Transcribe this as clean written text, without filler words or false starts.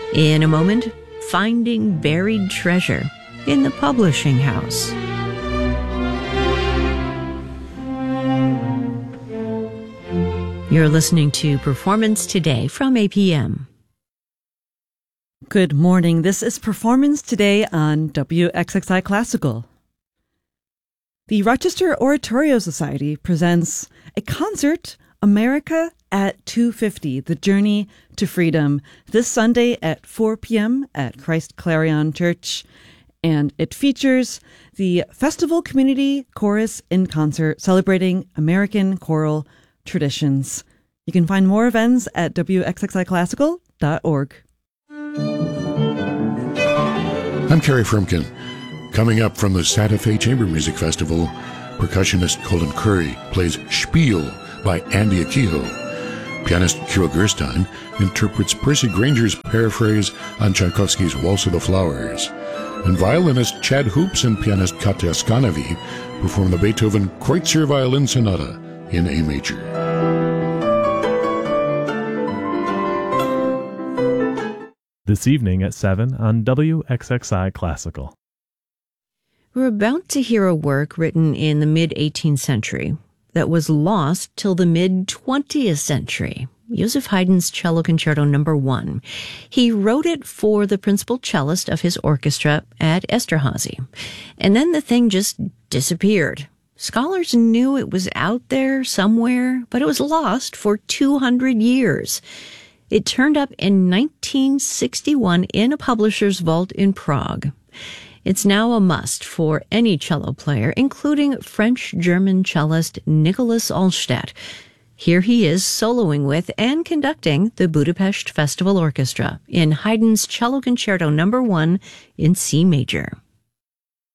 In a moment, finding buried treasure in the publishing house. You're listening to Performance Today from APM. Good morning. This is Performance Today on WXXI Classical. The Rochester Oratorio Society presents a concert, America at 250, The Journey to Freedom, this Sunday at 4 p.m. at Christ Clarion Church. And it features the Festival Community Chorus in Concert celebrating American choral traditions. You can find more events at wxxiclassical.org. I'm Kerry Frumkin. Coming up from the Santa Fe Chamber Music Festival, percussionist Colin Curry plays Spiel by Andy Akiho. Pianist Kira Gerstein interprets Percy Granger's paraphrase on Tchaikovsky's Waltz of the Flowers. And violinist Chad Hoops and pianist Katya Skanavi perform the Beethoven Kreutzer Violin Sonata in A major. This evening at 7 on WXXI Classical. We're about to hear a work written in the mid-18th century that was lost till the mid-20th century. Joseph Haydn's Cello Concerto No. 1. He wrote it for the principal cellist of his orchestra at Esterhazy. And then the thing just disappeared. Scholars knew it was out there somewhere, but it was lost for 200 years. It turned up in 1961 in a publisher's vault in Prague. It's now a must for any cello player, including French-German cellist Nicholas Allstadt. Here he is soloing with and conducting the Budapest Festival Orchestra in Haydn's Cello Concerto No. 1 in C major.